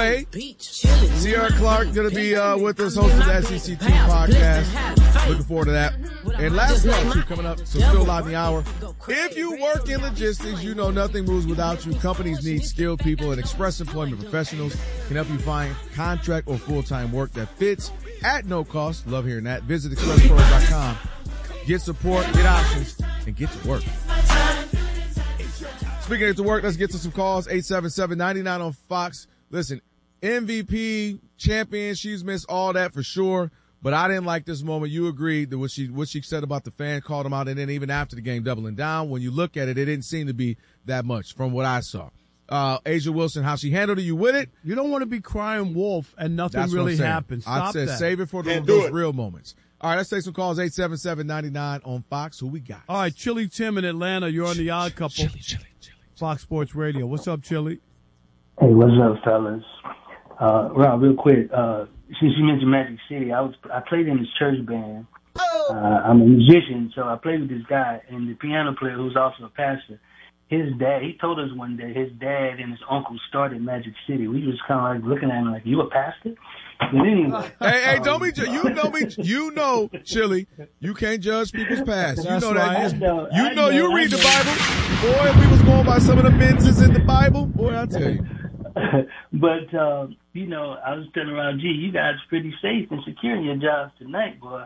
way. Sierra Clark going to be with us hosting the SEC2 podcast. Looking forward to that. And last night, coming up, so still live in the hour. If you work in logistics, you know nothing moves without you. Companies need skilled people, and Express Employment Professionals can help you find contract or full-time work that fits at no cost. Love hearing that. Visit expresspros.com. Get support, get options, and get to work. Speaking of to work, let's get to some calls. 877-99 on Fox. Listen, MVP, champion, she's missed all that for sure. But I didn't like this moment. You agreed that what she said about the fan, called him out, and then even after the game, doubling down. When you look at it, it didn't seem to be that much from what I saw. A'ja Wilson, how she handled it, you with it? You don't want to be crying wolf and nothing really happens. I said save it for those real moments. All right, let's take some calls. 877-99 on Fox. Who we got? All right, Chili Tim in Atlanta. You're on the Odd Couple. Chili. Fox Sports Radio. What's up, Chili? Hey, what's up, fellas? Rob, real quick. Since you mentioned Magic City, I played in this church band. I'm a musician, so I played with this guy, and the piano player who's also a pastor. His dad, he told us one day his dad and his uncle started Magic City. We was kind of like looking at him like, you a pastor? But anyway. Hey, don't be, you know, Chili, you can't judge people's past. You know that. You read the Bible. Boy, if we was going by some of the men's in the Bible, boy, I tell you. But, I was telling around, you guys are pretty safe and secure in your jobs tonight, boy.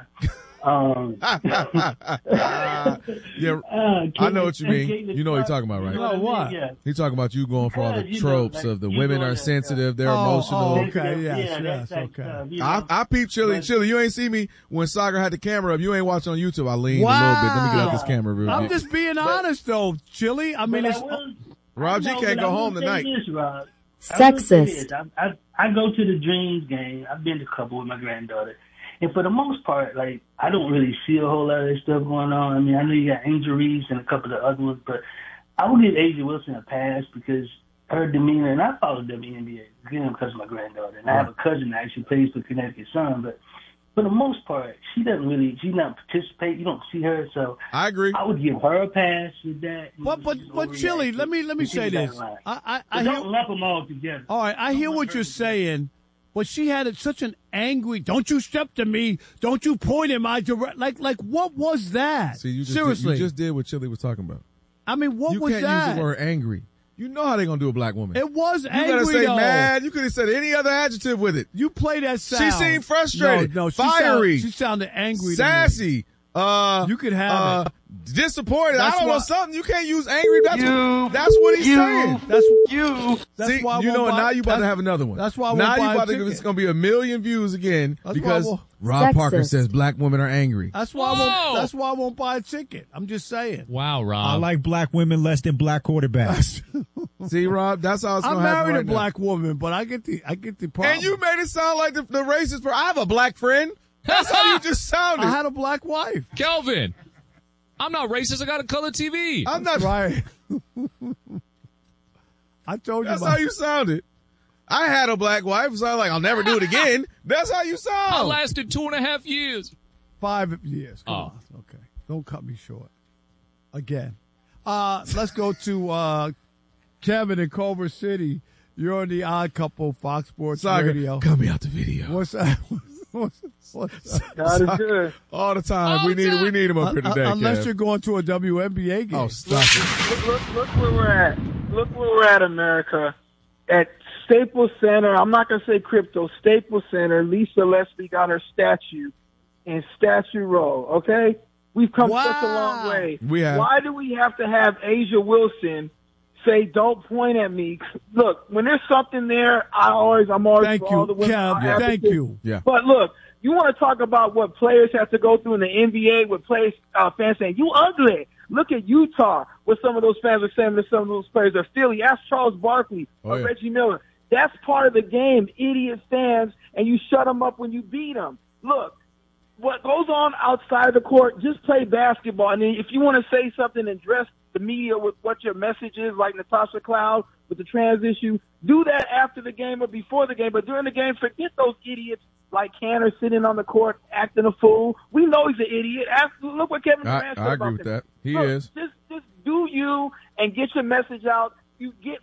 Yeah, I know what you mean. You know what you're talking about, right? No, what? Yeah. He's talking about you going for all the tropes of the women are sensitive, they're emotional. Oh, okay, yes, okay. I peeped Chili. You ain't see me when Sagar had the camera up. You ain't watching on YouTube. I leaned a little bit. Let me get up this camera real quick. I'm just being honest, though, Chili. I mean, Rob G can't go home tonight. Sexist. I go to the Dreams game. I've been to a couple with my granddaughter. And for the most part, like, I don't really see a whole lot of that stuff going on. I mean, I know you got Angel Reese and a couple of other ones, but I would give A'ja Wilson a pass because her demeanor, and I follow WNBA, again, because of my granddaughter. And I have a cousin that actually plays for Connecticut Sun, but for the most part, she's not participate. You don't see her, so I agree. I would give her a pass with that. But Chili, let me say this. I don't lump them all together. All right, I hear what you're saying. But she had such an angry, don't you step to me, don't you point in my direction. Like, what was that? See, Seriously. you just did what Chili was talking about. I mean, what was that? You can't use the word angry. You know how they're going to do a black woman. It was angry, You got to say though. mad. You could have said any other adjective with it. You play that sound. She seemed frustrated. No, fiery. She sounded angry. Sassy. You could have it. Disappointed. I don't know something. You can't use angry. That's what he's saying. That's See, why you know what? Now you about to have another one. That's why it's going to be 1 million views again because Rob Parker says black women are angry. That's why I won't buy a ticket. I'm just saying. Wow, Rob. I like black women less than black quarterbacks. See, Rob, that's how it's going to happen. I'm married a black woman, but I get the problem. And you made it sound like the racist person. I have a black friend. That's how you just sounded. I had a black wife. Kelvin, I'm not racist. I got a color TV. I'm not right. I told you. That's how you sounded. I had a black wife, so I'm like, I'll never do it again. That's how you sound. I lasted 2.5 years. 5 years. Come on. Okay. Don't cut me short. Again. Let's go to Kevin in Culver City. You're on the Odd Couple, Fox Sports Radio. Cut me out the video. What's that? God is good. All the time. We need him up here today, unless Kev. you're going to a WNBA game. Oh, stop it. Look where we're at. Look where we're at, America. At Staples Center, I'm not going to say crypto, Staples Center, Lisa Leslie got her statue in Statue Row, okay? We've come such a long way. We have. Why do we have to have A'ja Wilson say, don't point at me? Look, when there's something there, I'm always Thank for you, all the women. Kev. Thank you. Yeah. But look, you want to talk about what players have to go through in the NBA with players, fans saying, you ugly. Look at Utah, what some of those fans are saying to some of those players. Or Philly, ask Charles Barkley or Reggie Miller. That's part of the game, idiot fans, and you shut them up when you beat them. Look, what goes on outside the court, just play basketball. And if you want to say something and address the media with what your message is, like Natasha Cloud with the trans issue, do that after the game or before the game. But during the game, forget those idiots like Canner sitting on the court acting a fool. We know he's an idiot. Look what Kevin Durant said I about agree with him. that. He Look, is. Just do you and get your message out. You get